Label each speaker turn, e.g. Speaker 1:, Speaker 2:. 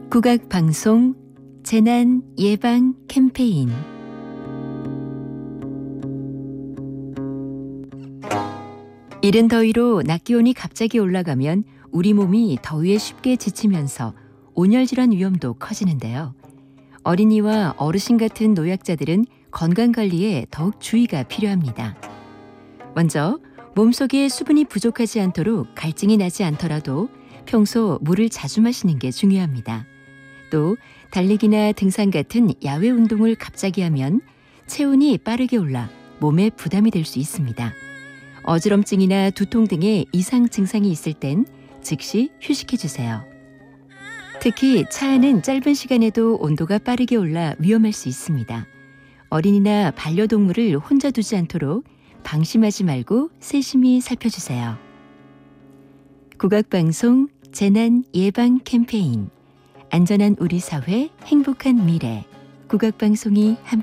Speaker 1: 국악방송 재난 예방 캠페인. 이른 더위로 낮 기온이 갑자기 올라가면 우리 몸이 더위에 쉽게 지치면서 온열 질환 위험도 커지는데요. 어린이와 어르신 같은 노약자들은 건강관리에 더욱 주의가 필요합니다. 먼저 몸속에 수분이 부족하지 않도록 갈증이 나지 않더라도 평소 물을 자주 마시는 게 중요합니다. 또 달리기나 등산 같은 야외 운동을 갑자기 하면 체온이 빠르게 올라 몸에 부담이 될 수 있습니다. 어지럼증이나 두통 등의 이상 증상이 있을 땐 즉시 휴식해 주세요. 특히 차 안은 짧은 시간에도 온도가 빠르게 올라 위험할 수 있습니다. 어린이나 반려동물을 혼자 두지 않도록 방심하지 말고 세심히 살펴주세요. 국악방송 재난 예방 캠페인. 안전한 우리 사회, 행복한 미래. 국악방송이 함께